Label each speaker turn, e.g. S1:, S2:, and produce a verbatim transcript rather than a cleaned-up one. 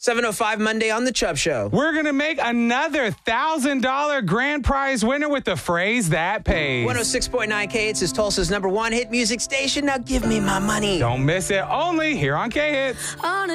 S1: seven oh five Monday on The Chubb Show.
S2: We're going to make another one thousand dollars grand prize winner with the phrase that pays.
S1: one oh six point nine K Hits is Tulsa's number one hit music station. Now give me my money.
S2: Don't miss it. Only here on K-Hits.